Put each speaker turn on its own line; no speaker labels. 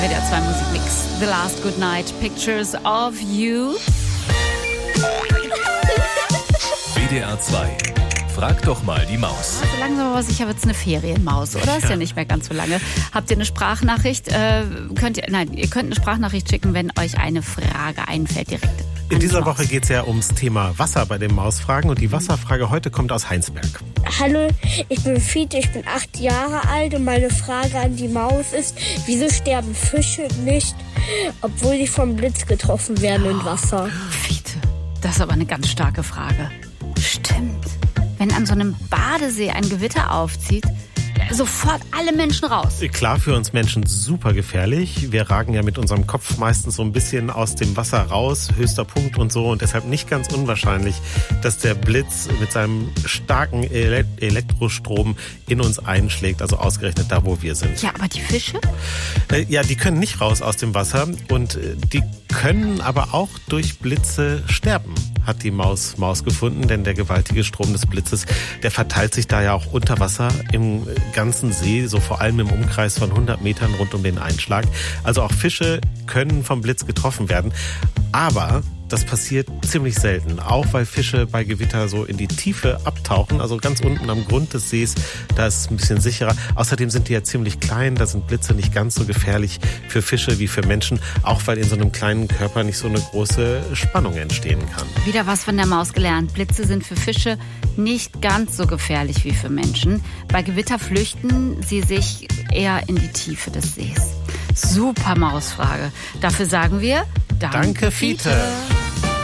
WDR 2 Musikmix. The Last Good Night, Pictures of You.
WDR 2. Frag doch mal die Maus.
So langsam aber sicher wird es eine Ferienmaus, oder? Ist ja nicht mehr ganz so lange. Habt ihr eine Sprachnachricht? Ihr könnt eine Sprachnachricht schicken, wenn euch eine Frage einfällt direkt.
In dieser Woche geht es ja ums Thema Wasser bei den Mausfragen. Und die Wasserfrage heute kommt aus Heinsberg.
Hallo, ich bin Fiete, ich bin 8 Jahre alt und meine Frage an die Maus ist, wieso sterben Fische nicht, obwohl sie vom Blitz getroffen werden im Wasser?
Fiete, das ist aber eine ganz starke Frage. Stimmt. Wenn an so einem Badesee ein Gewitter aufzieht, sofort alle Menschen raus.
Klar, für uns Menschen super gefährlich. Wir ragen ja mit unserem Kopf meistens so ein bisschen aus dem Wasser raus, höchster Punkt und so. Und deshalb nicht ganz unwahrscheinlich, dass der Blitz mit seinem starken Elektrostrom in uns einschlägt. Also ausgerechnet da, wo wir sind.
Ja, aber die Fische?
Ja, die können nicht raus aus dem Wasser. Und die können aber auch durch Blitze sterben, hat die Maus gefunden. Denn der gewaltige Strom des Blitzes, der verteilt sich da ja auch unter Wasser im ganzen See, so vor allem im Umkreis von 100 Metern rund um den Einschlag. Also auch Fische können vom Blitz getroffen werden. Aber das passiert ziemlich selten, auch weil Fische bei Gewitter so in die Tiefe abtauchen, also ganz unten am Grund des Sees, da ist es ein bisschen sicherer. Außerdem sind die ja ziemlich klein, da sind Blitze nicht ganz so gefährlich für Fische wie für Menschen, auch weil in so einem kleinen Körper nicht so eine große Spannung entstehen kann.
Wieder was von der Maus gelernt. Blitze sind für Fische nicht ganz so gefährlich wie für Menschen. Bei Gewitter flüchten sie sich eher in die Tiefe des Sees. Super Mausfrage. Dafür sagen wir Danke, Fiete.